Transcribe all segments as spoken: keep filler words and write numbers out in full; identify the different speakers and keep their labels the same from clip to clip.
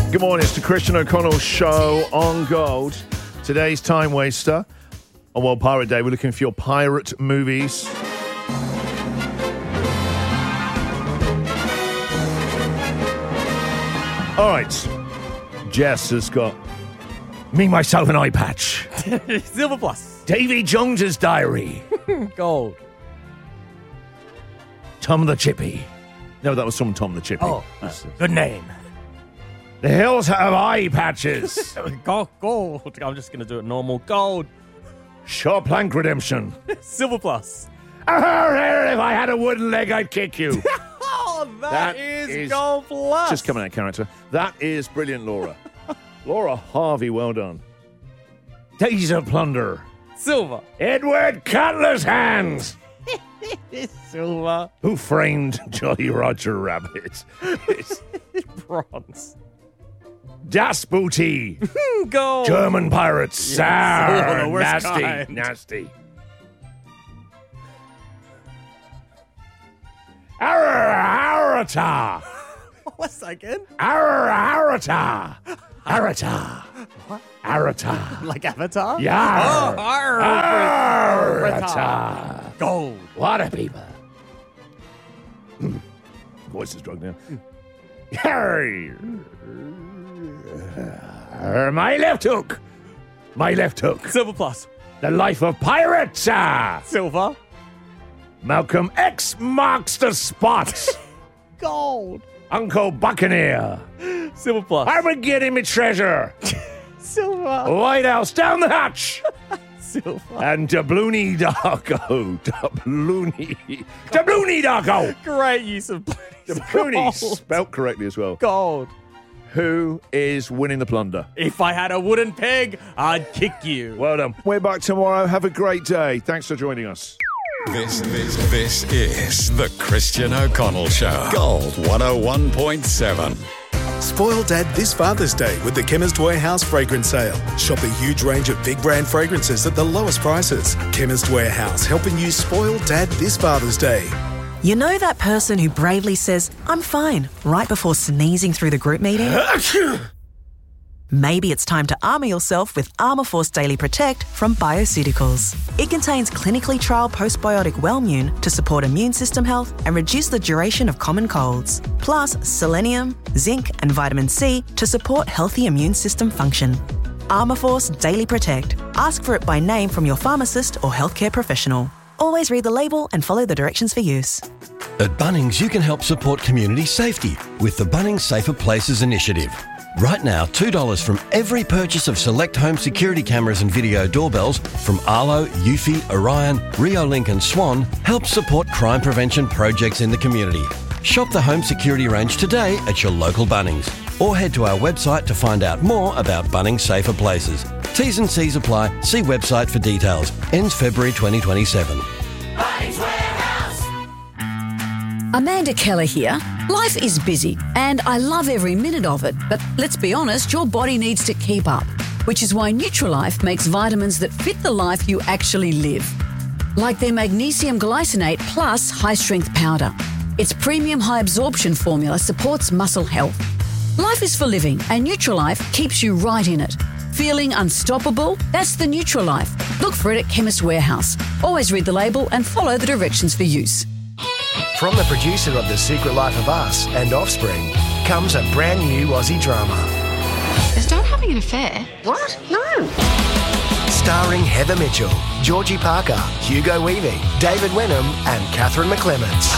Speaker 1: Good morning, it's the Christian O'Connell Show on Gold. Today's Time Waster. On World Pirate Day, we're looking for your pirate movies. All right. Jess has got Me, Myself and Eye Patch.
Speaker 2: Silver Plus.
Speaker 1: Davy Jones's Diary.
Speaker 2: Gold.
Speaker 1: Tom the Chippy. No, that was from Tom the Chippy.
Speaker 2: Oh, uh, good name.
Speaker 1: The Hills have eye patches.
Speaker 2: Gold. Gold. I'm just going to do it normal. Gold.
Speaker 1: Short Plank Redemption.
Speaker 2: Silver Plus.
Speaker 1: Oh, if I had a wooden leg, I'd kick you.
Speaker 2: Oh, that,
Speaker 1: That
Speaker 2: is,
Speaker 1: is
Speaker 2: Gold Plus.
Speaker 1: Just coming out of character. That is brilliant, Laura. Laura Harvey, well done. Days of Plunder.
Speaker 2: Silver.
Speaker 1: Edward Cutler's Hands.
Speaker 2: Silver.
Speaker 1: Who Framed Jolly Roger Rabbit? It's
Speaker 2: Bronze.
Speaker 1: Das Booty.
Speaker 2: Gold.
Speaker 1: German pirates.
Speaker 2: Yes.
Speaker 1: Sour.
Speaker 2: Oh, the worst
Speaker 1: nasty.
Speaker 2: kind.
Speaker 1: Nasty. Arata.
Speaker 2: What's that again?
Speaker 1: Arata. Arata.
Speaker 2: What?
Speaker 1: Arata.
Speaker 2: Like Avatar?
Speaker 1: Yar.
Speaker 2: Oh, ar-
Speaker 1: Arata.
Speaker 2: Gold.
Speaker 1: What a people. Voice is drunk now. Harry. My left hook. My left hook.
Speaker 2: Silver Plus.
Speaker 1: The Life of Pirates.
Speaker 2: Silver.
Speaker 1: Malcolm X marks the spot.
Speaker 2: Gold.
Speaker 1: Uncle Buccaneer.
Speaker 2: Silver Plus.
Speaker 1: Armageddon me treasure.
Speaker 2: Silver.
Speaker 1: White House down the hatch.
Speaker 2: Silver.
Speaker 1: And Doubloony Darko. Doubloony. Doubloony Darko.
Speaker 2: Great use of
Speaker 1: Doubloony.
Speaker 2: Gold.
Speaker 1: Spelt correctly as well.
Speaker 2: Gold.
Speaker 1: Who is winning the plunder?
Speaker 2: If I had a wooden peg, I'd kick you.
Speaker 1: Well done. We're back tomorrow. Have a great day. Thanks for joining us.
Speaker 3: This, this, this is the Christian O'Connell Show. Gold one oh one point seven.
Speaker 4: Spoil Dad this Father's Day with the Chemist Warehouse fragrance sale. Shop a huge range of big brand fragrances at the lowest prices. Chemist Warehouse, helping you spoil Dad this Father's Day.
Speaker 5: You know that person who bravely says, "I'm fine," right before sneezing through the group meeting? Maybe it's time to armour yourself with Armour Force Daily Protect from Bioceuticals. It contains clinically trialled postbiotic Wellmune to support immune system health and reduce the duration of common colds. Plus, selenium, zinc and vitamin C to support healthy immune system function. Armour Force Daily Protect. Ask for it by name from your pharmacist or healthcare professional. Always read the label and follow the directions for use.
Speaker 6: At Bunnings, you can help support community safety with the Bunnings Safer Places initiative. Right now, two dollars from every purchase of select home security cameras and video doorbells from Arlo, Eufy, Orion, Riolink and Swan helps support crime prevention projects in the community. Shop the home security range today at your local Bunnings or head to our website to find out more about Bunnings Safer Places. T's and C's apply. See website for details. Ends February twenty twenty-seven.
Speaker 7: Bunnings Warehouse.
Speaker 8: Amanda Keller here. Life is busy and I love every minute of it, but let's be honest, your body needs to keep up, which is why Nutrilife makes vitamins that fit the life you actually live. Like their magnesium glycinate plus high-strength powder. Its premium high-absorption formula supports muscle health. Life is for living and Nutrilife keeps you right in it. Feeling unstoppable? That's the Nutrilife. Look for it at Chemist Warehouse. Always read the label and follow the directions for use.
Speaker 9: From the producer of The Secret Life of Us and Offspring comes a brand new Aussie drama.
Speaker 10: Is Dad having an affair? What? No.
Speaker 9: Starring Heather Mitchell, Georgie Parker, Hugo Weaving, David Wenham and Catherine McClements.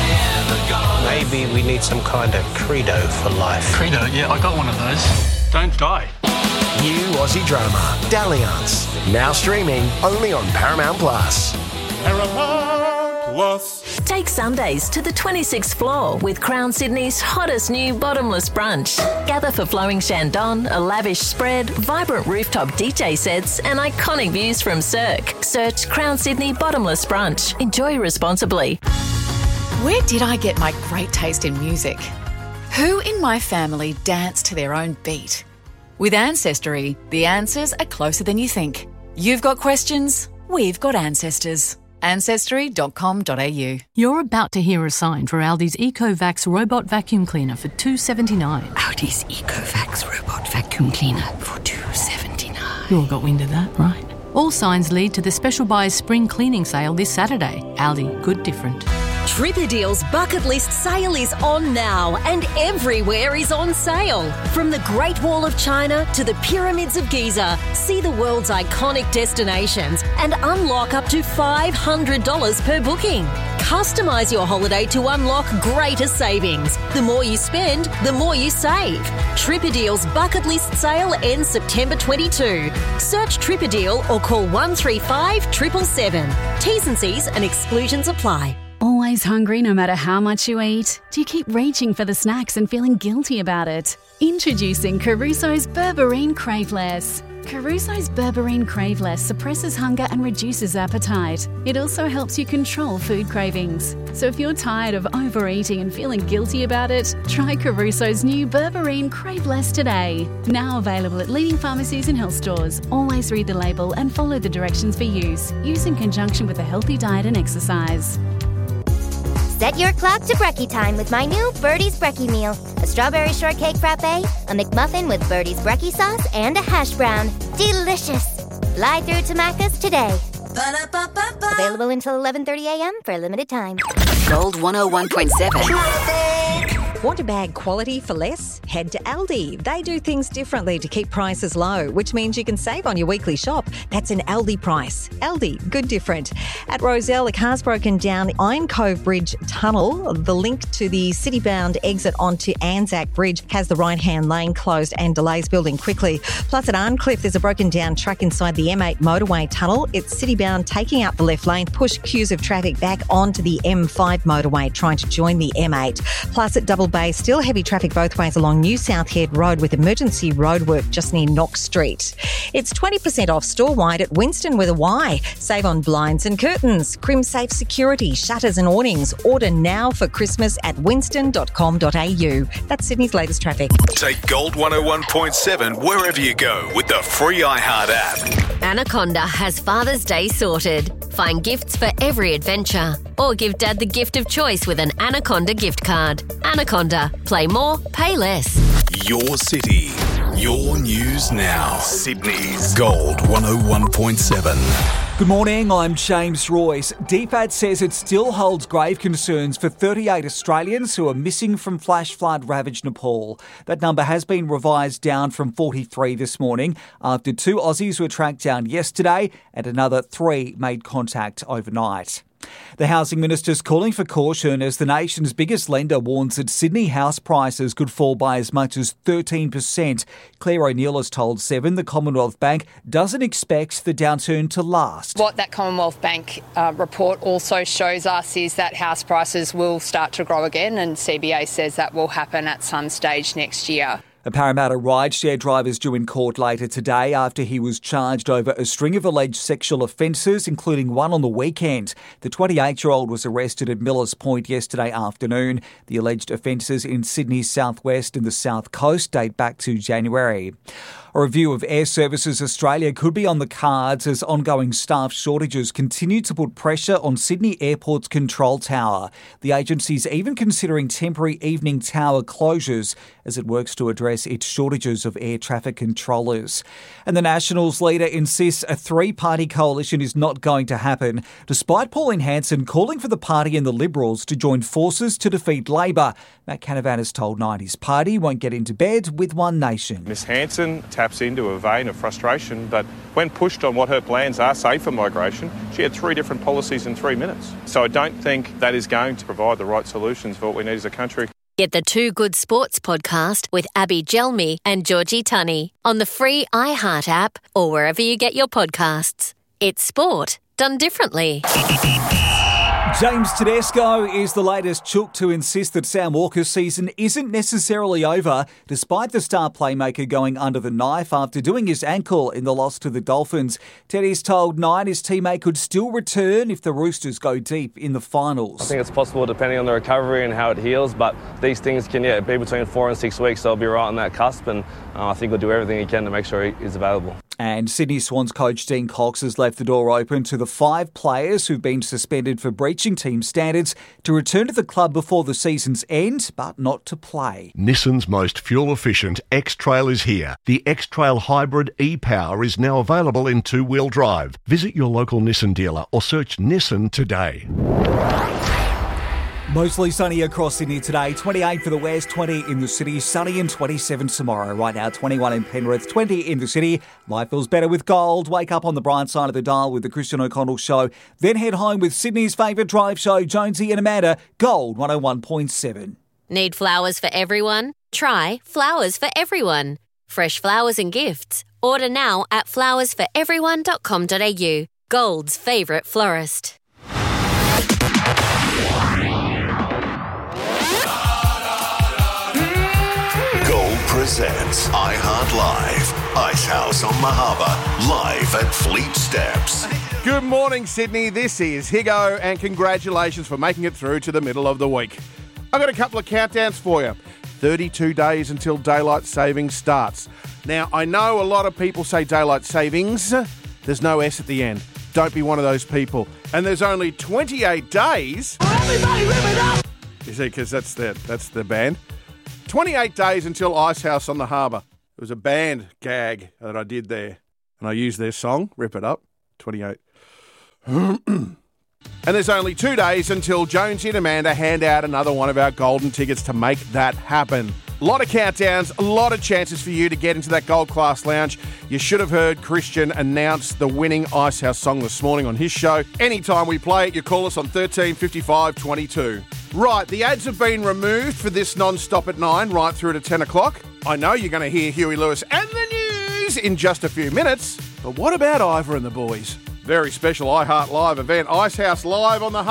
Speaker 11: Maybe we need some kind of credo for life.
Speaker 12: Credo? Yeah, I got one of those. Don't die.
Speaker 9: New Aussie drama, Dalliance. Now streaming only on Paramount Plus.
Speaker 7: Paramount Plus.
Speaker 13: Take Sundays to the twenty-sixth floor with Crown Sydney's hottest new bottomless brunch. Gather for flowing Shandon, a lavish spread, vibrant rooftop D J sets and iconic views from Cirque. Search Crown Sydney Bottomless Brunch. Enjoy responsibly.
Speaker 10: Where did I get my great taste in music? Who in my family danced to their own beat? With Ancestry, the answers are closer than you think. You've got questions, we've got ancestors. ancestry dot com dot a u.
Speaker 14: You're about to hear a sign for Aldi's EcoVax robot vacuum cleaner for two dollars seventy-nine.
Speaker 8: Aldi's EcoVax robot vacuum cleaner for two dollars seventy-nine.
Speaker 14: You all got wind of that, right? All signs lead to the Special Buys Spring Cleaning Sale this Saturday. Aldi, good different.
Speaker 15: Tripperdeal's bucket list sale is on now and everywhere is on sale. From the Great Wall of China to the Pyramids of Giza, see the world's iconic destinations and unlock up to five hundred dollars per booking. Customise your holiday to unlock greater savings. The more you spend, the more you save. Tripperdeal's bucket list sale ends September twenty-second. Search Tripperdeal or call one three five seven seven seven. T's and C's and exclusions apply.
Speaker 16: Always hungry no matter how much you eat? Do you keep reaching for the snacks and feeling guilty about it? Introducing Caruso's Berberine Craveless. Caruso's Berberine Craveless suppresses hunger and reduces appetite. It also helps you control food cravings. So if you're tired of overeating and feeling guilty about it, try Caruso's new Berberine Craveless today. Now available at leading pharmacies and health stores. Always read the label and follow the directions for use. Use in conjunction with a healthy diet and exercise.
Speaker 17: Set your clock to brekkie time with my new Birdie's Brekkie Meal. A strawberry shortcake frappe, a McMuffin with Birdie's Brekkie sauce, and a hash brown. Delicious! Fly through to Macca's today. Ba-da-ba-ba-ba. Available until eleven thirty a.m. for a limited time.
Speaker 18: Gold one oh one point seven.
Speaker 19: Want a bag quality for less? Head to Aldi. They do things differently to keep prices low, which means you can save on your weekly shop. That's an Aldi price. Aldi, good different. At Roselle, a car's broken down Iron Cove Bridge tunnel. The link to the city-bound exit onto Anzac Bridge has the right-hand lane closed and delays building quickly. Plus at Arncliffe, there's a broken down truck inside the M eight motorway tunnel. It's city-bound, taking out the left lane, push queues of traffic back onto the M five motorway, trying to join the M eight. Plus at Double Bay, still heavy traffic both ways along New South Head Road with emergency roadwork just near Knox Street. It's twenty percent off store-wide at Winston with a Y. Save on blinds and curtains, Crimsafe security, shutters and awnings. Order now for Christmas at winston dot com dot a u. That's Sydney's latest traffic.
Speaker 4: Take Gold one oh one point seven wherever you go with the free iHeart app.
Speaker 20: Anaconda has Father's Day sorted. Find gifts for every adventure. Or give Dad the gift of choice with an Anaconda gift card. Anaconda. Play more, pay less.
Speaker 4: Your city, your news now. Sydney's Gold one oh one point seven.
Speaker 21: Good morning, I'm James Royce. D F A D says it still holds grave concerns for thirty-eight Australians who are missing from flash flood ravaged Nepal. That number has been revised down from forty-three this morning after two Aussies were tracked down yesterday and another three made contact overnight. The Housing Minister's calling for caution as the nation's biggest lender warns that Sydney house prices could fall by as much as thirteen percent. Claire O'Neill has told Seven the Commonwealth Bank doesn't expect the downturn to last.
Speaker 22: What that Commonwealth Bank uh, report also shows us is that house prices will start to grow again, and C B A says that will happen at some stage next year.
Speaker 21: A Parramatta rideshare driver is due in court later today after he was charged over a string of alleged sexual offences, including one on the weekend. The twenty-eight-year-old was arrested at Millers Point yesterday afternoon. The alleged offences in Sydney's southwest and the south coast date back to January. A review of Air Services Australia could be on the cards as ongoing staff shortages continue to put pressure on Sydney Airport's control tower. The agency's even considering temporary evening tower closures as it works to address its shortages of air traffic controllers. And the Nationals leader insists a three-party coalition is not going to happen, despite Pauline Hanson calling for the party and the Liberals to join forces to defeat Labor. Matt Canavan has told Nine his party won't get into bed with One Nation.
Speaker 23: Miss Hanson taps into a vein of frustration, but when pushed on what her plans are, say for migration, she had three different policies in three minutes. So I don't think that is going to provide the right solutions for what we need as a country.
Speaker 20: Get the Two Good Sports podcast with Abby Gelmi and Georgie Tunney on the free iHeart app or wherever you get your podcasts. It's sport done differently.
Speaker 21: James Tedesco is the latest chook to insist that Sam Walker's season isn't necessarily over, despite the star playmaker going under the knife after doing his ankle in the loss to the Dolphins. Teddy's told Nine his teammate could still return if the Roosters go deep in the finals.
Speaker 24: I think it's possible depending on the recovery and how it heals, but these things can yeah, be between four and six weeks, so I'll be right on that cusp, and uh, I think we'll do everything he can to make sure he is available.
Speaker 21: And Sydney Swans coach Dean Cox has left the door open to the five players who've been suspended for breaching team standards to return to the club before the season's end, but not to play.
Speaker 1: Nissan's most fuel-efficient X-Trail is here. The X-Trail Hybrid e-Power is now available in two-wheel drive. Visit your local Nissan dealer or search Nissan today.
Speaker 21: Mostly sunny across Sydney today. twenty-eight for the west, twenty in the city, sunny and twenty-seven tomorrow. Right now, twenty-one in Penrith, twenty in the city. Life feels better with gold. Wake up on the bright side of the dial with the Christian O'Connell Show. Then head home with Sydney's favourite drive show, Jonesy and Amanda, Gold one oh one point seven.
Speaker 20: Need flowers for everyone? Try Flowers for Everyone. Fresh flowers and gifts. Order now at flowers for everyone dot com dot a u. Gold's favourite florist.
Speaker 2: Gold presents iHeart Live. Icehouse on the Harbour, live at Fleet Steps.
Speaker 3: Good morning, Sydney. This is Higo, and congratulations for making it through to the middle of the week. I've got a couple of countdowns for you. thirty-two days until daylight savings starts. Now, I know a lot of people say daylight savings. There's no S at the end. Don't be one of those people. And there's only twenty-eight days. Everybody rip it up! You see, because that's the, that's the band. twenty-eight days until Icehouse on the Harbour. It was a band gag that I did there. And I used their song, Rip It Up, twenty-eight. And there's only two days until Jonesy and Amanda hand out another one of our golden tickets to make that happen. A lot of countdowns, a lot of chances for you to get into that Gold Class Lounge. You should have heard Christian announce the winning Icehouse song this morning on his show. Anytime we play it, you call us on thirteen fifty-five twenty-two. Right, the ads have been removed for this non-stop at nine, right through to ten o'clock. I know you're going to hear Huey Lewis and the news in just a few minutes, but what about Ivor and the boys? Very special iHeart Live event, Icehouse Live on the